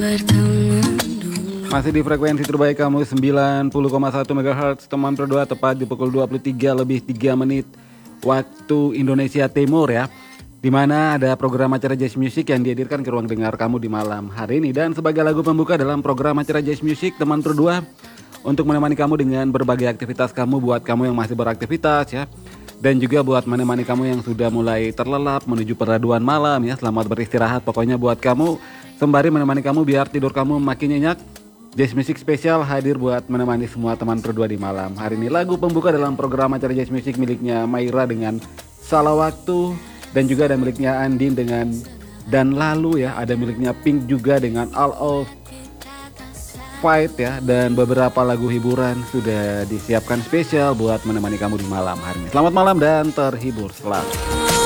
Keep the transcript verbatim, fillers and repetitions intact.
Masih di frekuensi terbaik kamu sembilan puluh koma satu megahertz teman berdua, tepat di pukul dua puluh tiga lebih tiga menit waktu Indonesia Timur ya. Dimana ada program acara Jazz Music yang dihadirkan ke ruang dengar kamu di malam hari ini. Dan sebagai lagu pembuka dalam program acara Jazz Music teman berdua, untuk menemani kamu dengan berbagai aktivitas kamu, buat kamu yang masih beraktivitas ya, dan juga buat menemani kamu yang sudah mulai terlelap menuju peraduan malam ya. Selamat beristirahat pokoknya buat kamu, sembari menemani kamu biar tidur kamu makin nyenyak. Jazz Music spesial hadir buat menemani semua teman berdua di malam hari ini. Lagu pembuka dalam program acara Jazz Music miliknya Maira dengan Salah Waktu, dan juga ada miliknya Andin dengan Dan Lalu ya. Ada miliknya Pink juga dengan All of Fight ya. Dan beberapa lagu hiburan sudah disiapkan spesial buat menemani kamu di malam hari ini. Selamat malam dan terhibur selalu.